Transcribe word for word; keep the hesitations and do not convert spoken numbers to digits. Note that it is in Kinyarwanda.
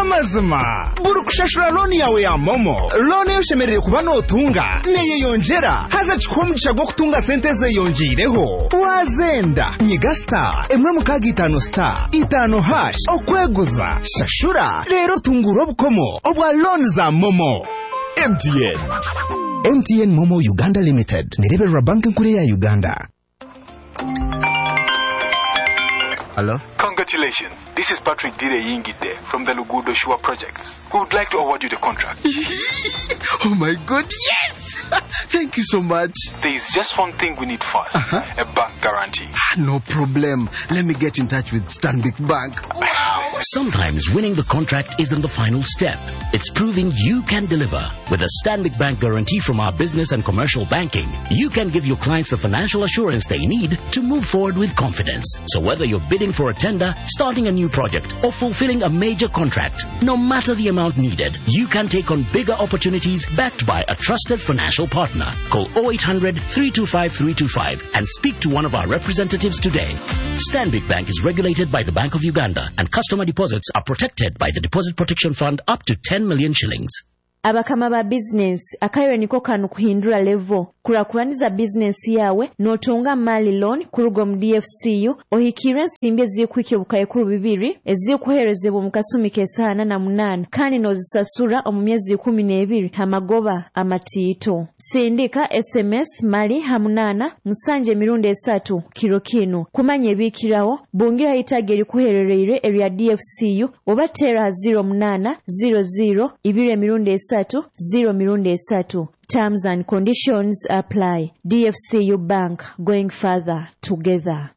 namazima burukushashura loni yawe ya momo loni yoshemerere kuba notunga neye yongera haza chikomugisha gwo kutunga sente ze yongireho wazenda nyiga star emwe mukaga itano star itano hash okweguza shashura rero tunguro bukomo obwa loni za momo. M T N M T N Momo Uganda Limited nirebera banki nkuru ya Uganda. Hello? Congratulations. This is Patrick Dire Yingite from the Lugudo Shua Projects. We would like to award you the contract. Oh my God, yes! Thank you so much. There is just one thing we need first. Uh-huh. A bank guarantee. No problem. Let me get in touch with Stanbic Bank. Wow. Sometimes winning the contract isn't the final step. It's proving you can deliver. With a Stanbic Bank guarantee from our business and commercial banking, you can give your clients the financial assurance they need to move forward with confidence. So whether you're bidding for a tender, starting a new project, or fulfilling a major contract, no matter the amount needed, you can take on bigger opportunities backed by a trusted financial partner. Call oh eight hundred, three two five, three two five and speak to one of our representatives today. Stanbic Bank is regulated by the Bank of Uganda, and customer deposits are protected by the Deposit Protection Fund up to ten million shillings. Abakama ba business akayo niko kanu kuhindura level kurakuraniza business yawe notunga mali loan kurugo mu D F C U ohikira simbe zikwike bukaye kuru bibiri ezikuherezebo mu kasumi kesana na munana kandi nozisasura omu myezi kumi n'ebiri hamagoba amatito sindika S M S mali hamunana musanje mirundi esatu kiro kino kumanye bikirawo bungira itageri kuhererere area D F C U obatera zero munana zero zero ibire mirundi esatu zero mirundi esatu. Terms and conditions apply. D F C U Bank, going further together.